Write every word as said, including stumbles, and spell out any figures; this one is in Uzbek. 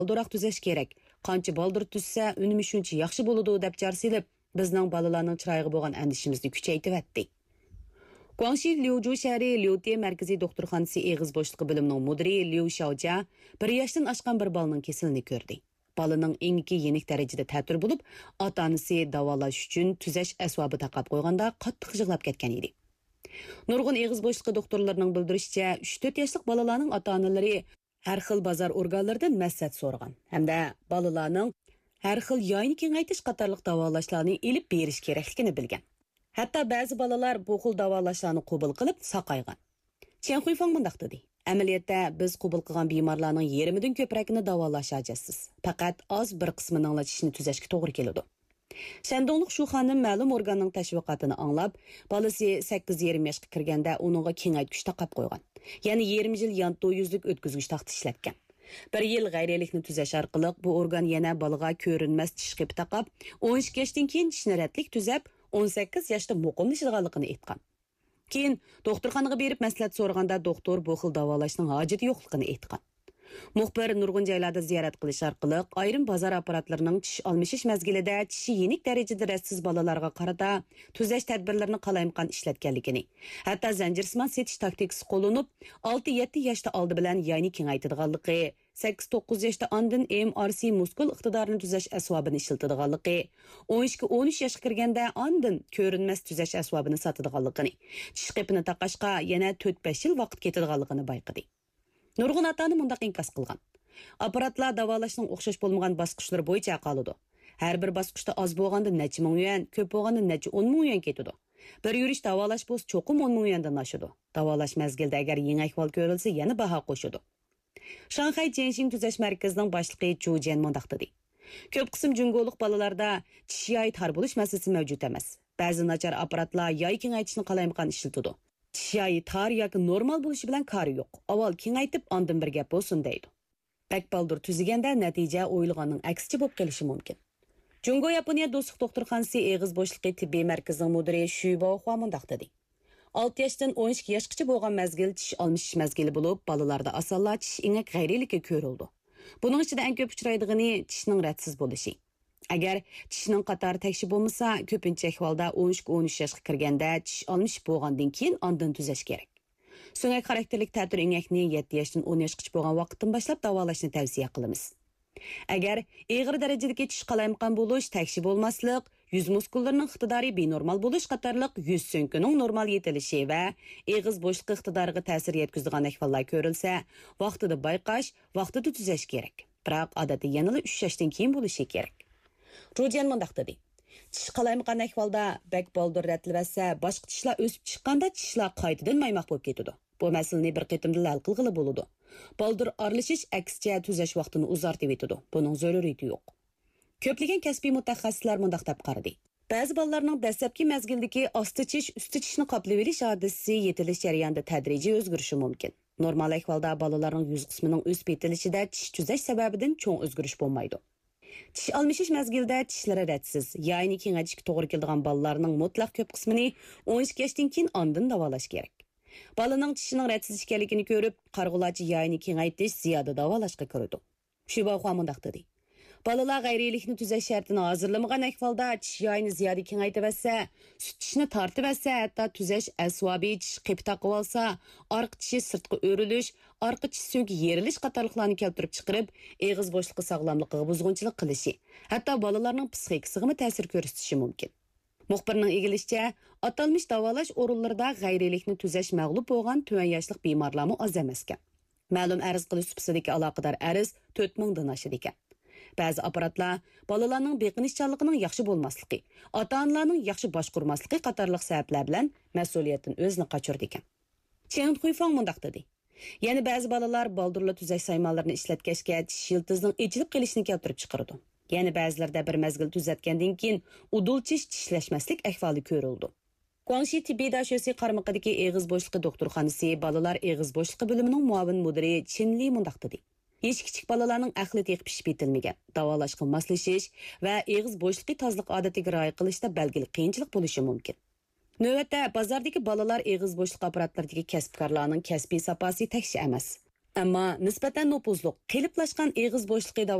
baldıroq tuzash kerak. Qancha baldır tuzsa, unumi shuncha yaxshi bo'ladi deb jar silib, bizning balalarning chiroyiga bo'lgan andishimizni kuchaytirdi. Guangxi Liuzhou shahri Liutie markaziy doktorxonasi eg'iz bo'shliqi bilimining mudiri Liu Xiaojia bir yoshdan oshgan bir bolaning kesilini ko'rdi. Balaning engiki yenik darajada ta'tir bo'lib, ota-onasi davolash uchun tuzash asbobi taqab qo'yganda qattiq yig'lab ketgan edi. Nurg'un eg'iz bo'shliqi doktorlarining bildirishicha, uch to'rt yoshlik balalarning ota-onalari har xil bozor organlaridan maslahat so'ragan hamda balalarning har xil yoyni kengaytirish qatorliq davolashlarni ilib berish kerakligini bilgan. Hatto ba'zi balalar bu xil davolashlarni qabul qilib saqaygan. Chen Huifang mundaq dedi: "Amaliyotda biz qabul qilgan bemorlarning yarmidan ko'pragini davolash ajassiz. Faqat oz bir qismining tishini tuzashga to'g'ri keladi." Shandonlik shu xonim ma'lum organning tashviqotini anglab, balasi sakkiz yarim yoshga kirganda uningga kengaytgich taqab qo'ygan. Ya'ni yarim yil yanto yuzlik o'tkazgich taxti ishlatgan. Bir yil g'ayrilikni tuzash orqali bu organ yana balaga ko'rinmas tish qipi taqab, o'n ikki yoshdan keyin tishni ratlik tuzab, o'n sakkiz yoshda muqimlashganligini aytgan. Keyin doktorxonaga berib maslahat so'raganda doktor bu xil davolashning hojati yo'qligini aytgan. Muxbir nurg'un joylarda ziyorat qilish orqali ayrim bozor apparatlarining tish almashish mazgilida tishi yenik darajada rassiz bolalarga qarata tuzash tadbirlarini qalaymaqan ishlatganligini, hatto zanjirsimon setish taktikasi qo'llanib, olti yetti yoshda oldi bilan yayni kengaytirganligi, sakkiz to'qqiz yoshda andin M R C muskul iqtidorini tuzash asbobini ishlatadiganligi, o'n ikki o'n uch yoshga kirganda andin ko'rinmas tuzash asbobini sotadiganligini, tish qipini taqashga yana to'rt besh yil vaqt ketadiganligini bayqadi. Nurg'un ota-ona mundaq inkas qilgan. Apparatlar davolashning o'xshash bo'lmagan bosqichlari bo'yicha qoladi. Har bir bosqichda oz bo'lganda necha ming yuan, ko'p bo'lganda necha o'n ming yuan ketadi. Bir yurish davolash bo'lsa cho'qim o'n ming yuandan oshadi. Davolash mazgilida agar yangi ahvol ko'rilsa, yana baho qo'shadi. Shanxay Jianxing tuzash markazining boshlig'i Zhu Jian mundaq dedi: "Ko'p qism jungolik bolalarda tish yoyi tar bo'lish masalasi mavjud emas. Ba'zi nachar apparatlar yoy kengaytishni qalaymaqan ishlatadi. Tish yoyi tar yoki normal bo'lishi bilan kari yo'q. Avval kengaytib, ondan bir gap bo'lsin" deydi. Bak baldur tuziganda natija o'yilganning aksicha bo'lib qolishi mumkin. Jungo Yaponiya do'stlik doktorxonasi eg'iz bo'shliqi tibbiy markazining mudiri Shu Baohua mundaq dedi: olti yoshdan o'n ikki yoshgacha bo'lgan mazgil tish almashish mazgili bo'lib, bolalarda asonla tish ingiq g'ayriligi ko'rildi. Buning ichida eng ko'p uchraydigani tishning ratsiz bo'lishi. Agar tishning qatori tekshir bo'lmasa, ko'pincha ahvolda o'n ikki o'n uch yoshga kirganda tish almashib bo'lgandan keyin ondan tuzash kerak. So'ngak xarakterlik ta'tir ingakni yetti yoshdan o'n yoshgacha bo'lgan vaqtdan boshlab davolashni tavsiya qilamiz. Agar ig'ir darajadagi tish qalaymaqan bo'lish, tekshir bo'lmaslik, yuz muskullarining iqtidori benormal bo'lish qatorliq yuz so'nkining normal yetilishi va eg'iz bo'shliqi iqtidoriga ta'sir yetkazadigan ahvollar ko'rilsa, vaqtida bayqash, vaqtida tuzash kerak. Biroq odatda yanada uch yoshdan keyin bo'lishi kerak. Rujian mundaq dedi: "Tish qalaymaqan ahvolda bak baldur ratlasa, boshqa tishlar o'sib chiqqanda tishlar qaytadan maymoq bo'lib ketadi. Bu masalani bir qitimda hal qilg'ili bo'ladi. Baldur aralashish aksicha tuzash vaqtini uzartib etadi. Buning zaruriyati yo'q." Ko'plagan kasbiy mutaxassislar mundaq deb qaradi: "Ba'zi bolalarning dastlabki mazgildagi osti tish, usti tishni qoplab olish hodisasi yetilish jarayonida tadrijiy o'zgarishi mumkin. Normal ahvolda bolalarning yuz qismining o'sib yetilishida tish tuzash sababidan cho'ng o'zgarish bo'lmaydi. Tish almashish mazgilida tishlari ratsiz, ya'ni kengaytishga to'g'ri keladigan bolalarning mutlaq ko'p qismini o'n ikki yoshdan keyin ondan davolash kerak. Bolaning tishining ratsiz ekanligini ko'rib, qarg'ulachi ya'ni kengaytirish ziyoda davolashga kiradi." Shu Baohua mundaq dedi: "Bolalar g'ayrilikni tuzash shartini hozirlamagan ahvolda tish yoyini ziyoda kengaytib olsa, sut tishni tortib olsa, hatto tuzash asbobi tish qipi taqib olsa, orqa tishi sirtqa o'rilish, orqa tish so'ngi yerilish qatorliqlarni keltirib chiqarib, eg'iz bo'shliqi sog'lomligiga buzg'unchilik qilishi, hatto bolalarning psixikasiga ta'sir ko'rsatishi mumkin." Muxbirning egilishicha, atalmish davolash o'rinlarida g'ayrilikni tuzash mag'lub bo'lgan tuvan yoshlik bemorlarmi oz emas ekan. Ma'lum arz qilish supasidagi aloqador arz to'rt ming dan oshadi ekan. Ba'zi apparatlar bolalarning beqinishchanligining yaxshi bo'lmasligi, ota-onalarning yaxshi boshqurmasligi qatorliq sabablar bilan mas'uliyatdan o'zini qochirdi ekan. Chen Huifang mundaq dedi: "Yana ba'zi bolalar baldurla tuzash saymonlarini ishlatgachga tish yiltizining echilib qolishini keltirib chiqaradi. Yana ba'zilarda bir mazgil tuzatgandan keyin udul tish tishlashmaslik ahvoli ko'rildi." Guangxi tibbiy dashyosi qarmaqidagi eg'iz bo'shliqi doktorxonasi bolalar eg'iz bo'shliqi bo'limining muavin mudiri Chen Li mundaq dedi: "Hech kichik bolalarning aqli teqib pishib yetilmagan, davolashga moslashish va eg'iz bo'shliqi tozliq odatiga rioya qilishda belgili qiyinchilik bo'lishi mumkin." Navbatda bozordagi bolalar eg'iz bo'shliq apparatlaridagi kasbkorlarning kasbiy saposi tekshi emas. Ammo nisbatan nopuzliq, qeliplashgan eg'iz bo'shliqi